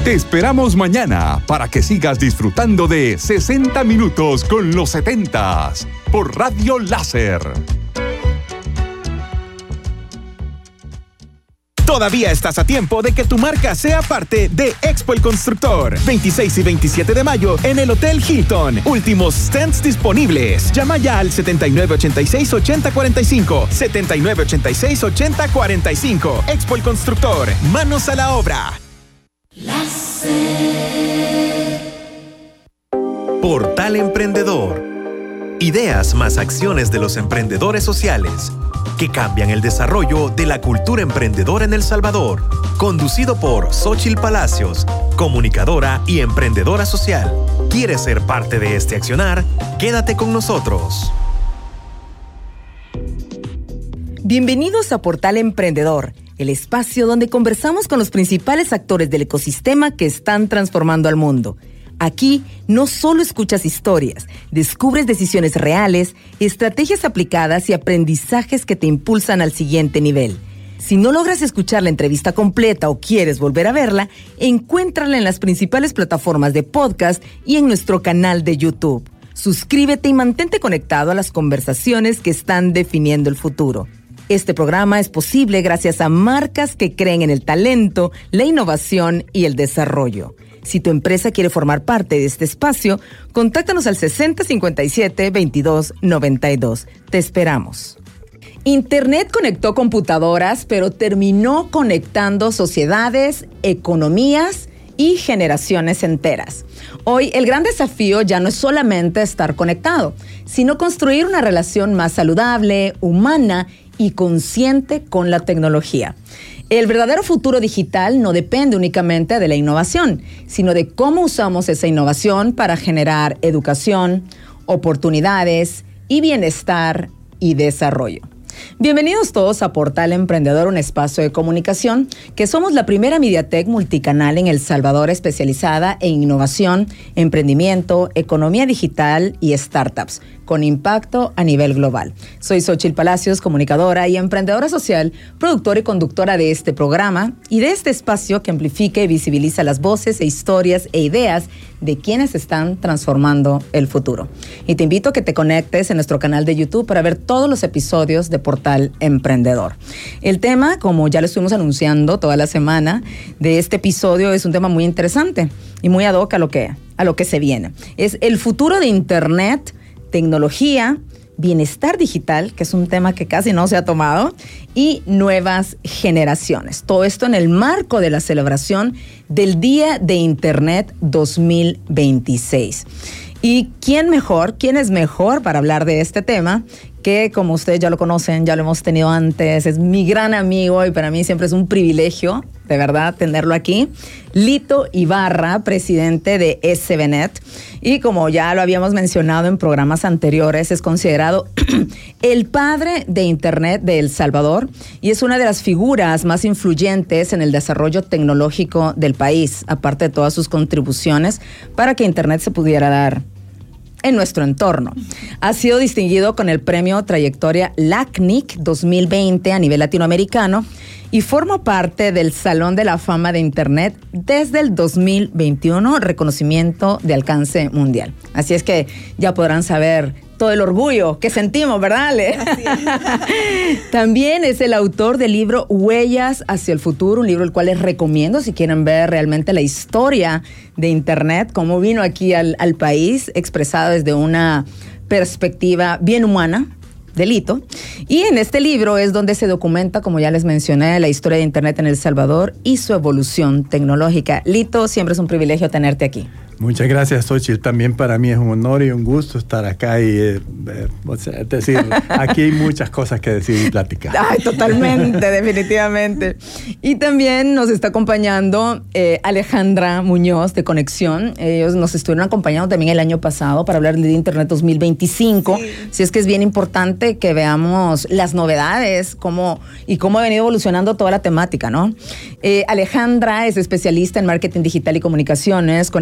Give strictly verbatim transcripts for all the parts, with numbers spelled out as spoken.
Te esperamos mañana para que sigas disfrutando de sesenta minutos con los setentas por Radio Láser. Todavía estás a tiempo de que tu marca sea parte de Expo El Constructor. veintiséis y veintisiete de mayo en el Hotel Hilton. Últimos stands disponibles. Llama ya al setenta y nueve ochenta y seis ochenta cuarenta y cinco. setenta y nueve ochenta y seis ochenta cuarenta y cinco. Expo El Constructor. Manos a la obra. Portal Emprendedor. Ideas más acciones de los emprendedores sociales que cambian el desarrollo de la cultura emprendedora en El Salvador. Conducido por Xóchitl Palacios, comunicadora y emprendedora social. ¿Quieres ser parte de este accionar? Quédate con nosotros. Bienvenidos a Portal Emprendedor, el espacio donde conversamos con los principales actores del ecosistema que están transformando al mundo. Aquí no solo escuchas historias, descubres decisiones reales, estrategias aplicadas y aprendizajes que te impulsan al siguiente nivel. Si no logras escuchar la entrevista completa o quieres volver a verla, encuéntrala en las principales plataformas de podcast y en nuestro canal de YouTube. Suscríbete y mantente conectado a las conversaciones que están definiendo el futuro. Este programa es posible gracias a marcas que creen en el talento, la innovación y el desarrollo. Si tu empresa quiere formar parte de este espacio, contáctanos al sesenta cincuenta y siete veintidós noventa y dos. Te esperamos. Internet conectó computadoras, pero terminó conectando sociedades, economías y generaciones enteras. Hoy el gran desafío ya no es solamente estar conectado, sino construir una relación más saludable, humana y consciente con la tecnología. El verdadero futuro digital no depende únicamente de la innovación, sino de cómo usamos esa innovación para generar educación, oportunidades y bienestar y desarrollo. Bienvenidos todos a Portal Emprendedor, un espacio de comunicación que somos la primera Mediatek multicanal en El Salvador especializada en innovación, emprendimiento, economía digital y startups, con impacto a nivel global. Soy Xóchitl Palacios, comunicadora y emprendedora social, productora y conductora de este programa y de este espacio que amplifica y visibiliza las voces e historias e ideas de quienes están transformando el futuro. Y te invito a que te conectes en nuestro canal de YouTube para ver todos los episodios de Portal Emprendedor. El tema, como ya lo estuvimos anunciando toda la semana, de este episodio es un tema muy interesante y muy ad hoc a lo que, a lo que se viene. Es el futuro de Internet, tecnología, bienestar digital, que es un tema que casi no se ha tomado, y nuevas generaciones. Todo esto en el marco de la celebración del Día de Internet dos mil veintiséis. ¿Y quién mejor, quién es mejor para hablar de este tema? Que como ustedes ya lo conocen, ya lo hemos tenido antes, es mi gran amigo y para mí siempre es un privilegio, de verdad, tenerlo aquí. Lito Ibarra, presidente de S B Net. Y como ya lo habíamos mencionado en programas anteriores, es considerado el padre de Internet de El Salvador y es una de las figuras más influyentes en el desarrollo tecnológico del país, aparte de todas sus contribuciones para que Internet se pudiera dar en nuestro entorno. Ha sido distinguido con el premio Trayectoria LACNIC dos mil veinte a nivel latinoamericano y forma parte del Salón de la Fama de Internet desde el dos mil veintiuno, reconocimiento de alcance mundial. Así es que ya podrán saber todo el orgullo que sentimos, ¿verdad, Ale? Así es. También es el autor del libro Huellas hacia el futuro, un libro el cual les recomiendo si quieren ver realmente la historia de Internet, cómo vino aquí al, al país, expresado desde una perspectiva bien humana, de Lito. Y en este libro es donde se documenta, como ya les mencioné, la historia de Internet en El Salvador y su evolución tecnológica. Lito, siempre es un privilegio tenerte aquí. Muchas gracias, Xóchitl. También para mí es un honor y un gusto estar acá y eh, eh, o sea, es decir, aquí hay muchas cosas que decir y platicar. Ay, totalmente, definitivamente. Y también nos está acompañando eh, Alejandra Muñoz de Conexión. Ellos nos estuvieron acompañando también el año pasado para hablar de Internet dos mil veinticinco. Sí. Así es que es bien importante que veamos las novedades cómo, y cómo ha venido evolucionando toda la temática, ¿no? Eh, Alejandra es especialista en marketing digital y comunicaciones con experiencia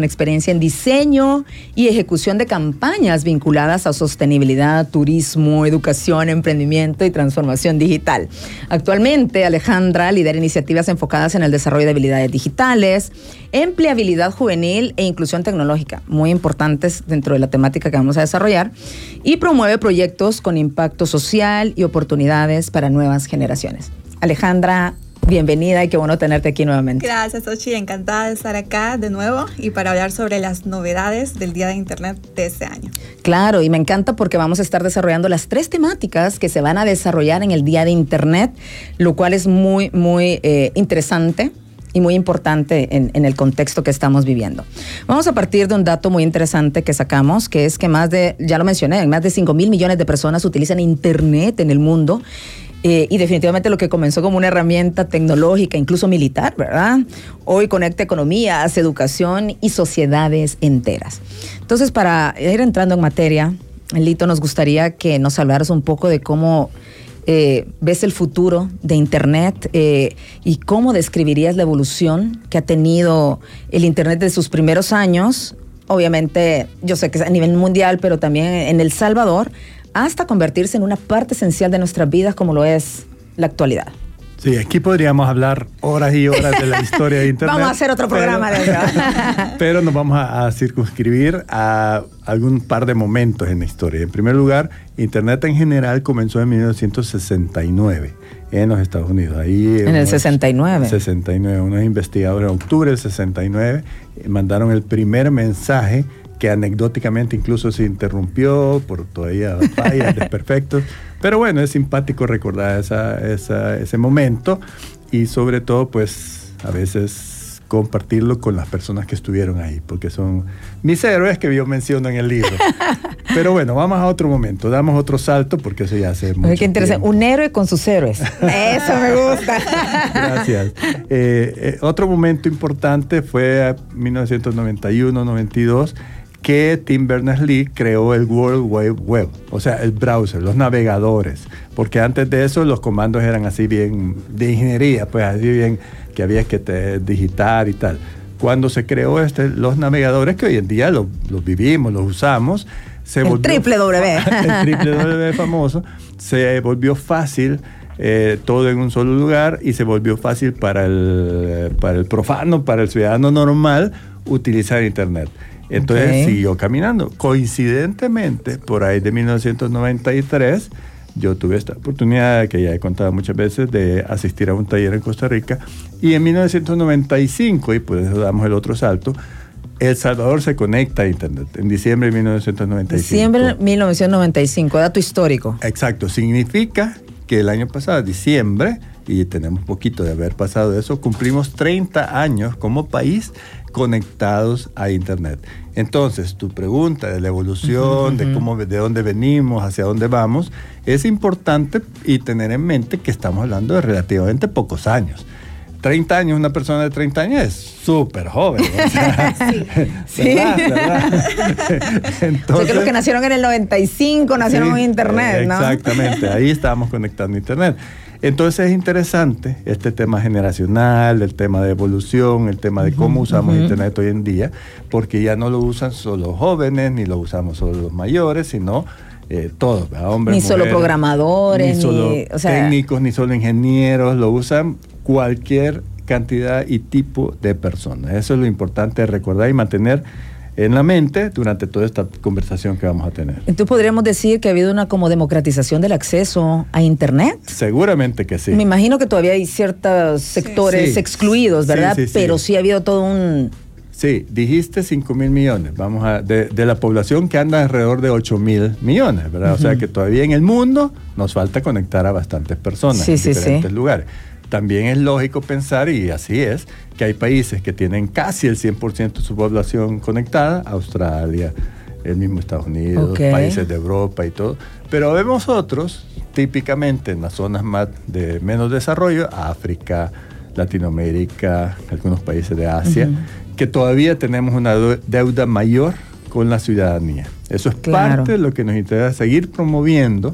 experiencia en diseño y ejecución de campañas vinculadas a sostenibilidad, turismo, educación, emprendimiento y transformación digital. Actualmente, Alejandra lidera iniciativas enfocadas en el desarrollo de habilidades digitales, empleabilidad juvenil e inclusión tecnológica, muy importantes dentro de la temática que vamos a desarrollar, y promueve proyectos con impacto social y oportunidades para nuevas generaciones. Alejandra, bienvenida y qué bueno tenerte aquí nuevamente. Gracias, Xochitl. Encantada de estar acá de nuevo y para hablar sobre las novedades del Día de Internet de este año. Claro, y me encanta porque vamos a estar desarrollando las tres temáticas que se van a desarrollar en el Día de Internet, lo cual es muy, muy eh, interesante y muy importante en, en el contexto que estamos viviendo. Vamos a partir de un dato muy interesante que sacamos, que es que más de, ya lo mencioné, más de cinco mil millones de personas utilizan Internet en el mundo. Eh, y definitivamente lo que comenzó como una herramienta tecnológica, incluso militar, ¿verdad? Hoy conecta economías, educación y sociedades enteras. Entonces, para ir entrando en materia, Lito, nos gustaría que nos hablaras un poco de cómo eh, ves el futuro de Internet eh, y cómo describirías la evolución que ha tenido el Internet desde sus primeros años. Obviamente, yo sé que es a nivel mundial, pero también en El Salvador, hasta convertirse en una parte esencial de nuestras vidas como lo es la actualidad. Sí, aquí podríamos hablar horas y horas de la historia de Internet. Vamos a hacer otro programa pero, de eso. Pero nos vamos a, a circunscribir a algún par de momentos en la historia. En primer lugar, Internet en general comenzó en mil novecientos sesenta y nueve en los Estados Unidos. Ahí en el sesenta y nueve. sesenta y nueve. Unos investigadores en octubre del sesenta y nueve mandaron el primer mensaje que anecdóticamente incluso se interrumpió por todavía fallas, desperfectos. Pero bueno, es simpático recordar esa, esa, ese momento y sobre todo, pues, a veces compartirlo con las personas que estuvieron ahí, porque son mis héroes que yo menciono en el libro. Pero bueno, vamos a otro momento, damos otro salto, porque eso ya hace mucho Qué interesante, tiempo. Un héroe con sus héroes. Eso me gusta. Gracias. Eh, eh, otro momento importante fue mil novecientos noventa y uno noventa y dos, que Tim Berners-Lee creó el World Wide Web, o sea, el browser, los navegadores, porque antes de eso los comandos eran así bien de ingeniería, pues así bien que había que te, digitar y tal. Cuando se creó este, los navegadores, que hoy en día los lo vivimos, los usamos, se el volvió triple W. el triple W famoso, se volvió fácil eh, todo en un solo lugar y se volvió fácil para el, para el profano, para el ciudadano normal utilizar Internet. Entonces okay. siguió caminando. Coincidentemente, por ahí de mil novecientos noventa y tres, yo tuve esta oportunidad, que ya he contado muchas veces, de asistir a un taller en Costa Rica. Y en mil novecientos noventa y cinco, y por eso damos el otro salto, El Salvador se conecta a Internet, en diciembre de mil novecientos noventa y cinco. Diciembre de mil novecientos noventa y cinco, dato histórico. Exacto, significa que el año pasado, diciembre, y tenemos poquito de haber pasado eso, cumplimos treinta años como país conectados a Internet. Entonces, tu pregunta de la evolución, uh-huh, uh-huh. de cómo, de dónde venimos, hacia dónde vamos, es importante y tener en mente que estamos hablando de relativamente pocos años. treinta años, una persona de treinta años es súper joven. O sea, sí. ¿verdad? sí. ¿verdad? Entonces, o sea, que los que nacieron en el noventa y cinco nacieron sí, en Internet, ¿no? Exactamente, ahí estábamos conectando a Internet. Entonces es interesante este tema generacional, el tema de evolución, el tema de cómo usamos uh-huh. Internet hoy en día, porque ya no lo usan solo jóvenes, ni lo usamos solo los mayores, sino eh, todos, hombres, ni mujeres, solo programadores, ni solo ni, o sea, técnicos, ni solo ingenieros, lo usan cualquier cantidad y tipo de personas. Eso es lo importante de recordar y mantener en la mente durante toda esta conversación que vamos a tener. Entonces podríamos decir que ha habido una como democratización del acceso a Internet. Seguramente que sí. Me imagino que todavía hay ciertos sectores sí. excluidos, ¿verdad? Sí, sí, sí. Pero sí ha habido todo un... Sí, dijiste cinco mil millones, vamos a, de, de la población que anda alrededor de ocho mil millones, ¿verdad? Uh-huh. O sea que todavía en el mundo nos falta conectar a bastantes personas sí, en sí, diferentes sí. lugares. También es lógico pensar, y así es, que hay países que tienen casi el cien por ciento de su población conectada, Australia, el mismo Estados Unidos, okay. países de Europa y todo. Pero vemos otros, típicamente en las zonas más de menos desarrollo, África, Latinoamérica, algunos países de Asia, uh-huh. que todavía tenemos una deuda mayor con la ciudadanía. Eso es claro. parte de lo que nos interesa seguir promoviendo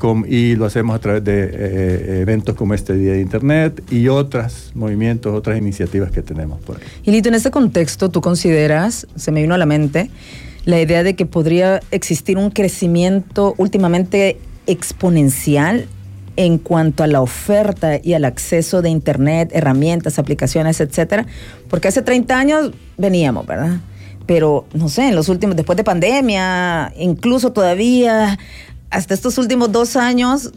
com, y lo hacemos a través de eh, eventos como este Día de Internet y otros movimientos, otras iniciativas que tenemos por ahí. Y Lito, en este contexto, ¿tú consideras, se me vino a la mente, la idea de que podría existir un crecimiento últimamente exponencial en cuanto a la oferta y al acceso de Internet, herramientas, aplicaciones, etcétera? Porque hace treinta años veníamos, ¿verdad? Pero, no sé, en los últimos, después de pandemia, incluso todavía, hasta estos últimos dos años,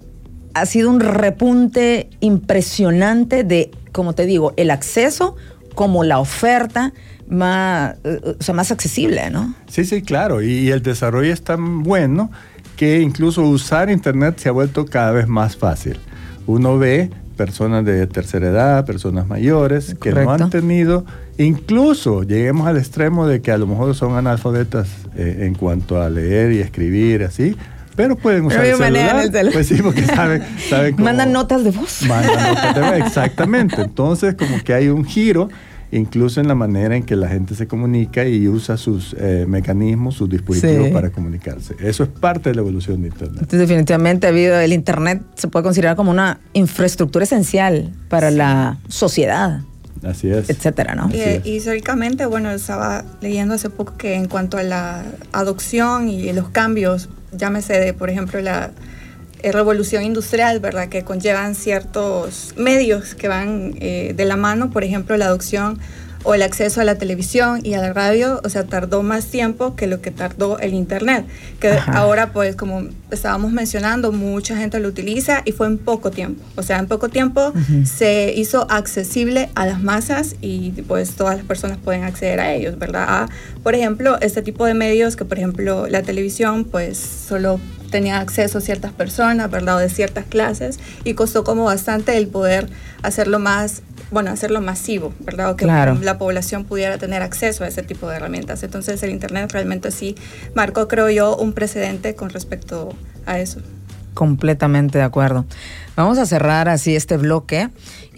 ha sido un repunte impresionante de, como te digo, el acceso como la oferta más, o sea, más accesible, ¿no? Sí, sí, claro. Y el desarrollo es tan bueno que incluso usar Internet se ha vuelto cada vez más fácil. Uno ve personas de tercera edad, personas mayores, que Correcto. no han tenido, incluso lleguemos al extremo de que a lo mejor son analfabetas eh, en cuanto a leer y escribir, así, pero pueden usar pero el, celular, el celular. Pues sí, porque saben, saben cómo... Mandan notas de voz. Mandan notas de voz, exactamente. Entonces, como que hay un giro, incluso en la manera en que la gente se comunica y usa sus eh, mecanismos, sus dispositivos sí. para comunicarse. Eso es parte de la evolución de Internet. Entonces, definitivamente, habido el Internet se puede considerar como una infraestructura esencial para sí. la sociedad. Así es. Etcétera, ¿no? Y, es. y históricamente, bueno, estaba leyendo hace poco que en cuanto a la adopción y los cambios, llámese de, por ejemplo, la revolución industrial, ¿verdad?, que conllevan ciertos medios que van eh, de la mano, por ejemplo, la adopción o el acceso a la televisión y a la radio, o sea, tardó más tiempo que lo que tardó el Internet, que Ajá. ahora, pues, como estábamos mencionando, mucha gente lo utiliza y fue en poco tiempo, o sea, en poco tiempo uh-huh. se hizo accesible a las masas y, pues, todas las personas pueden acceder a ellos, ¿verdad? A, por ejemplo, este tipo de medios que, por ejemplo, la televisión, pues, solo tenía acceso a ciertas personas, ¿verdad?, o de ciertas clases, y costó como bastante el poder hacerlo más, bueno, hacerlo masivo, ¿verdad?, o que claro. la población pudiera tener acceso a ese tipo de herramientas. Entonces el Internet realmente sí marcó, creo yo, un precedente con respecto a eso. Completamente de acuerdo. Vamos a cerrar así este bloque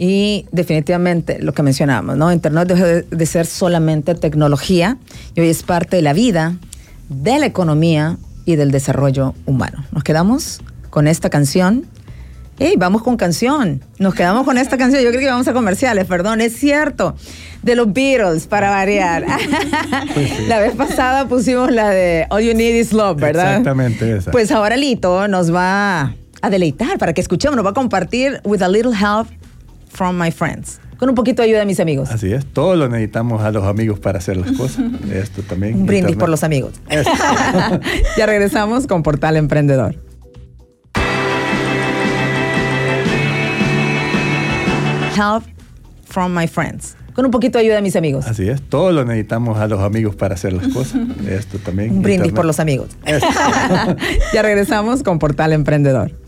y definitivamente lo que mencionábamos, ¿no? Internet dejó de, de ser solamente tecnología y hoy es parte de la vida, de la economía y del desarrollo humano. Nos quedamos con esta canción. ¡Ey, vamos con canción! Nos quedamos con esta canción. Yo creo que vamos a comerciales, perdón, es cierto. De los Beatles, para variar. Pues sí. La vez pasada pusimos la de All You Need Is Love, ¿verdad? Exactamente esa. Pues ahora Lito nos va a deleitar para que escuchemos, nos va a compartir With a Little Help from My Friends. Con un poquito de ayuda de mis amigos. Así es, todos lo necesitamos a los amigos para hacer las cosas. Esto también. Un brindis Internet. por los amigos. Ya regresamos con Portal Emprendedor. Help from my friends. Con un poquito de ayuda de mis amigos. Así es, todos lo necesitamos a los amigos para hacer las cosas. Esto también. Un brindis Internet. por los amigos. Ya regresamos con Portal Emprendedor.